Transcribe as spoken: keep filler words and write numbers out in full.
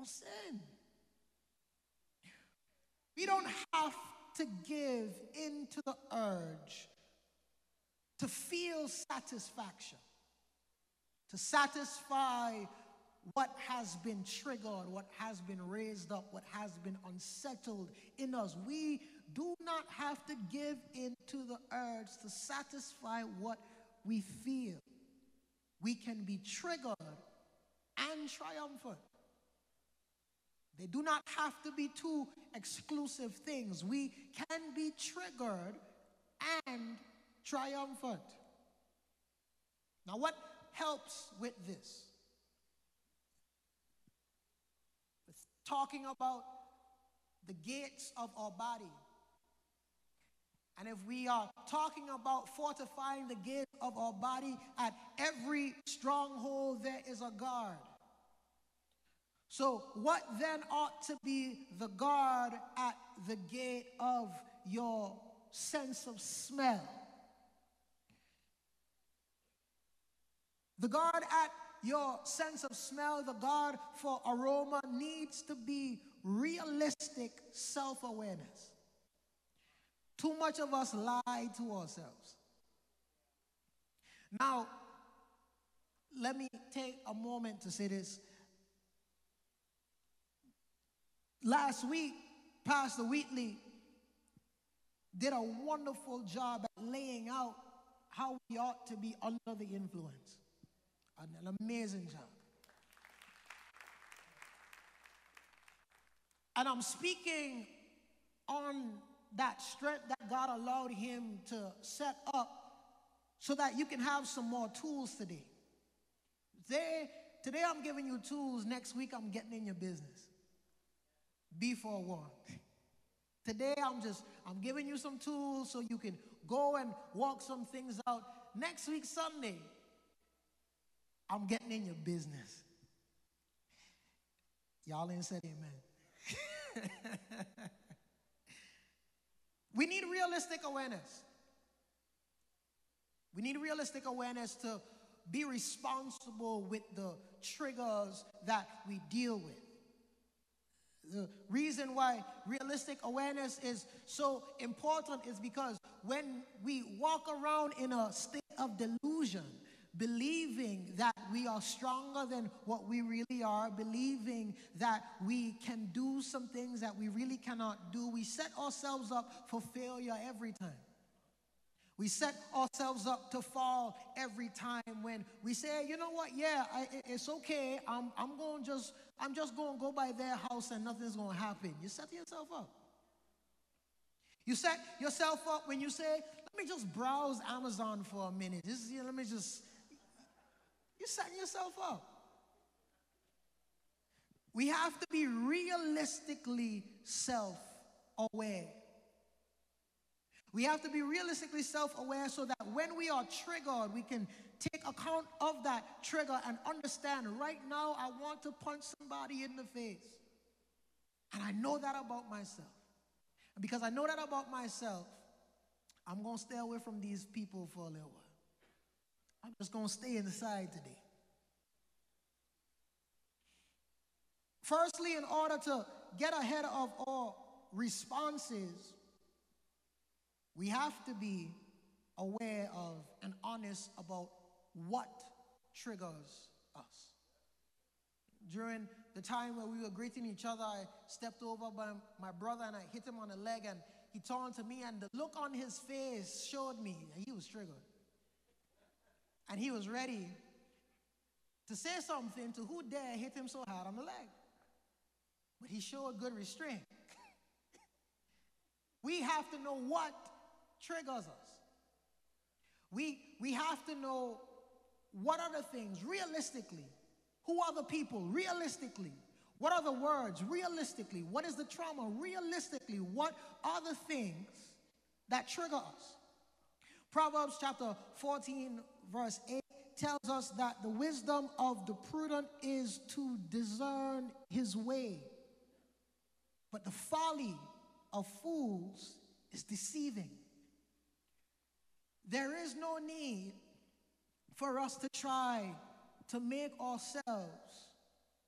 don't sin. We don't have to give in to the urge to feel satisfaction, to satisfy what has been triggered, what has been raised up, what has been unsettled in us. We do not have to give in to the urge to satisfy what we feel. We can be triggered and triumphant. They do not have to be two exclusive things. We can be triggered and triumphant. Now, what helps with this? With talking about the gates of our body. And if we are talking about fortifying the gates of our body, at every stronghold there is a guard. So what then ought to be the guard at the gate of your sense of smell? The guard at your sense of smell, the guard for aroma, needs to be realistic self-awareness. Too much of us lie to ourselves. Now, let me take a moment to say this. Last week, Pastor Wheatley did a wonderful job at laying out how we ought to be under the influence. An amazing job. And I'm speaking on that strength that God allowed him to set up so that you can have some more tools today. Today, today I'm giving you tools. Next week I'm getting in your business. Be forewarned. Today I'm just, I'm giving you some tools so you can go and walk some things out. Next week, Sunday, I'm getting in your business. Y'all ain't said amen. We need realistic awareness. We need realistic awareness to be responsible with the triggers that we deal with. The reason why realistic awareness is so important is because when we walk around in a state of delusion, believing that we are stronger than what we really are, believing that we can do some things that we really cannot do, we set ourselves up for failure every time. We set ourselves up to fall every time when we say, you know what, yeah, I, it's okay. I'm, I'm going just, I'm just going to go by their house and nothing's going to happen. You set yourself up. You set yourself up when you say, let me just browse Amazon for a minute. Just, you know, let me just, you're setting yourself up. We have to be realistically self-aware. We have to be realistically self-aware so that when we are triggered, we can take account of that trigger and understand, right now I want to punch somebody in the face. And I know that about myself. And because I know that about myself, I'm going to stay away from these people for a little while. I'm just going to stay inside today. Firstly, in order to get ahead of our responses, we have to be aware of and honest about what triggers us. During the time where we were greeting each other, I stepped over by my brother and I hit him on the leg and he turned to me and the look on his face showed me that he was triggered. And he was ready to say something to who dare hit him so hard on the leg. But he showed good restraint. We have to know what triggers us. We, we have to know what are the things realistically. Who are the people realistically? What are the words realistically? What is the trauma realistically? What are the things that trigger us? Proverbs chapter fourteen verse eight tells us that the wisdom of the prudent is to discern his way, but the folly of fools is deceiving. There is no need for us to try to make ourselves